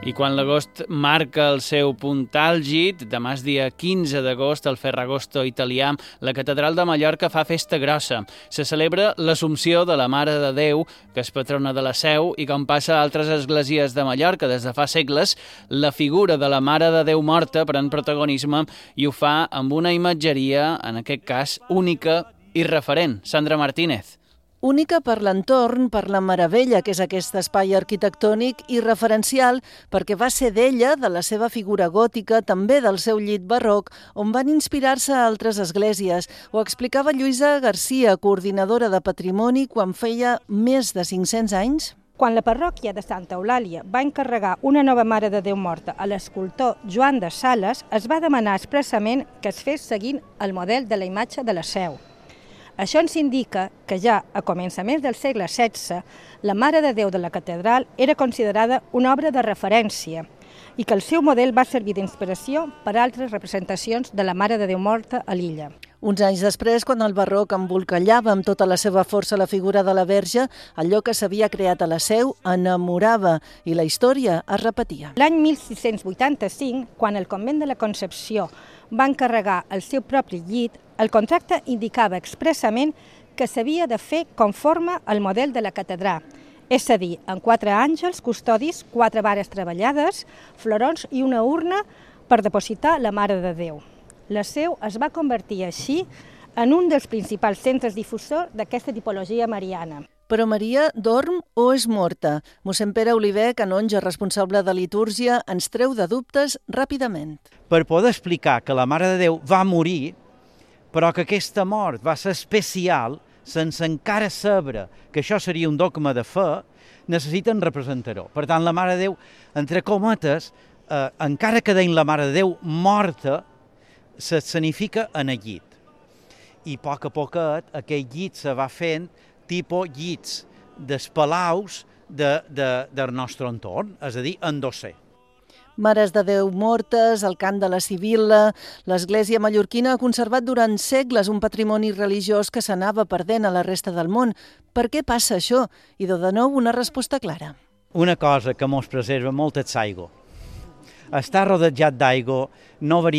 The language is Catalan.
I quan l'agost marca el seu punt àlgid, demà és dia 15 d'agost, al Ferragosto italià, la Catedral de Mallorca fa festa grossa. Se celebra l'Assumpció de la Mare de Déu, que és patrona de la Seu, i com passa a altres esglésies de Mallorca des de fa segles, la figura de la Mare de Déu morta pren protagonisme i ho fa amb una imatgeria, en aquest cas, única i referent. Sandra Martínez. Única per l'entorn, per la meravella que és aquest espai arquitectònic i referencial perquè va ser d'ella, de la seva figura gòtica, també del seu llit barroc, on van inspirar-se altres esglésies. Ho explicava Lluïsa Garcia, coordinadora de Patrimoni, quan feia més de 500 anys. Quan la parròquia de Santa Eulàlia va encarregar una nova Mare de Déu morta a l'escultor Joan de Sales, es va demanar expressament que es fes seguint el model de la imatge de la Seu. Això ens indica que ja a començaments del segle XVI la Mare de Déu de la catedral era considerada una obra de referència i que el seu model va servir d'inspiració per a altres representacions de la Mare de Déu morta a l'illa. Uns anys després, quan el barroc embolcallava amb tota la seva força la figura de la Verge, allò que s'havia creat a la Seu enamorava i la història es repetia. L'any 1685, quan el convent de la Concepció va encarregar el seu propi llit, el contracte indicava expressament que s'havia de fer conforme al model de la catedral, és a dir, amb 4 àngels custodis, 4 vares treballades, florons i una urna per depositar la Mare de Déu. La Seu es va convertir així en un dels principals centres difusors d'aquesta tipologia mariana. Però Maria dorm o és morta? Mossèn Pere Oliver, canonge responsable de litúrgia, ens treu de dubtes ràpidament. Per poder explicar que la Mare de Déu va morir, però que aquesta mort va ser especial, sense encara saber que això seria un dogma de fe, necessiten representar-ho. Per tant, la Mare de Déu, entre cometes, encara que deien la Mare de Déu morta, s'escenifica en el llit. I a poc aquell llit se va fent tipus llits dels palaus del nostre entorn, és a dir, endosser. Mares de Déu mortes, el cant de la Sibil·la. L'Església mallorquina ha conservat durant segles un patrimoni religiós que s'anava perdent a la resta del món. Per què passa això? I de nou una resposta clara. Una cosa que mos preserva molt és l'aigua. Estar rodejat d'aigua no